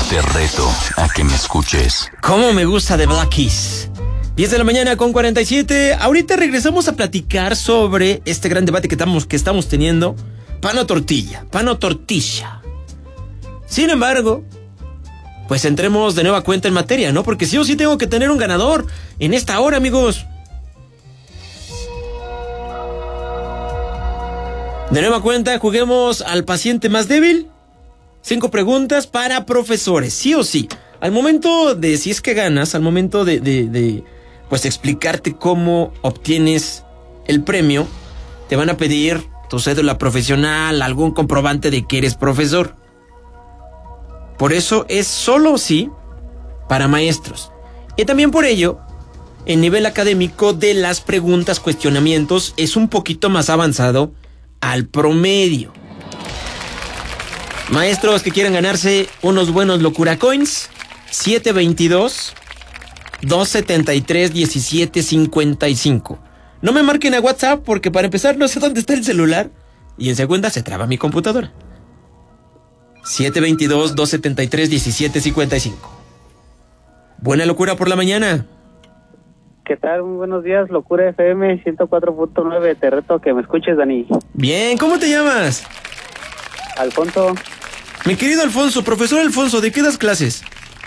Te reto a que me escuches. ¿Cómo me gusta de Black Keys? 10 de la mañana con 47. Ahorita regresamos a platicar sobre este gran debate que estamos teniendo. Pan o tortilla, pan o tortilla. Sin embargo, pues entremos de nueva cuenta en materia, ¿no? Porque sí o sí tengo que tener un ganador en esta hora, amigos. De nueva cuenta, juguemos al paciente más débil. 5 preguntas para profesores, sí o sí. Al momento de, si es que ganas, al momento de pues explicarte cómo obtienes el premio, te van a pedir tu cédula profesional, algún comprobante de que eres profesor. Por eso es solo sí para maestros. Y también por ello, el nivel académico de las preguntas, cuestionamientos es un poquito más avanzado al promedio. Maestros que quieran ganarse unos buenos Locura Coins, 722-273-1755. No me marquen a WhatsApp porque para empezar no sé dónde está el celular y en segunda se traba mi computadora. 722-273-1755. Buena locura por la mañana. ¿Qué tal? Muy buenos días, Locura FM 104.9. Te reto a que me escuches, Dani. Bien, ¿cómo te llamas? Alfonso. Mi querido Alfonso, profesor Alfonso, ¿de qué das clases?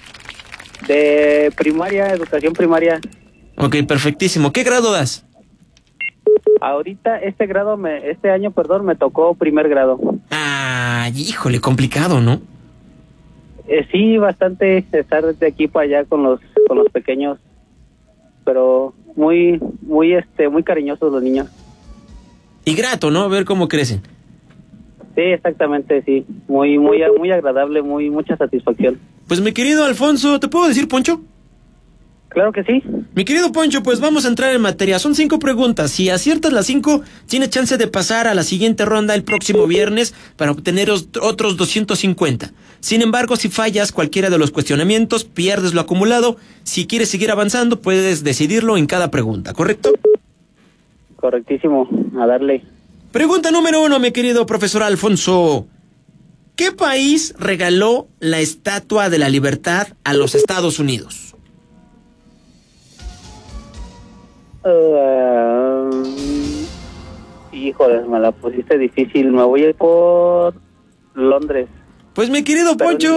De primaria, educación primaria. Ok, perfectísimo. ¿Qué grado das? Ahorita este año me tocó primer grado. Ay, híjole, complicado, ¿no? Sí, bastante estar de aquí para allá con los pequeños, pero muy cariñosos los niños. Y grato, ¿no? Ver cómo crecen. Sí, exactamente, sí. Muy agradable, mucha satisfacción. Pues mi querido Alfonso, ¿te puedo decir Poncho? Claro que sí. Mi querido Poncho, pues vamos a entrar en materia. Son 5 preguntas. Si aciertas las 5, tienes chance de pasar a la siguiente ronda el próximo viernes para obtener otros 250. Sin embargo, si fallas cualquiera de los cuestionamientos, pierdes lo acumulado. Si quieres seguir avanzando, puedes decidirlo en cada pregunta, ¿correcto? Correctísimo. A darle. Pregunta número 1, mi querido profesor Alfonso. ¿Qué país regaló la Estatua de la Libertad a los Estados Unidos? Híjoles, me la pusiste difícil. Me voy a ir por Londres. Pues mi querido Poncho,